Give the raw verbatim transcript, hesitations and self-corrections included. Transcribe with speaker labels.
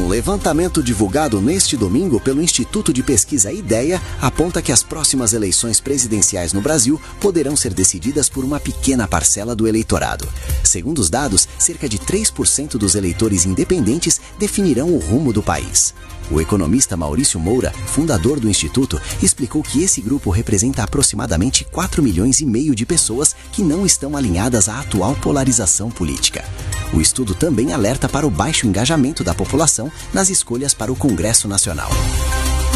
Speaker 1: Um levantamento divulgado neste domingo pelo Instituto de Pesquisa IDEA aponta que as próximas eleições presidenciais no Brasil poderão ser decididas por uma pequena parcela do eleitorado. Segundo os dados, cerca de três por cento dos eleitores independentes definirão o rumo do país. O economista Maurício Moura, fundador do Instituto, explicou que esse grupo representa aproximadamente quatro milhões e meio de pessoas que não estão alinhadas à atual polarização política. O estudo também alerta para o baixo engajamento da população nas escolhas para o Congresso Nacional.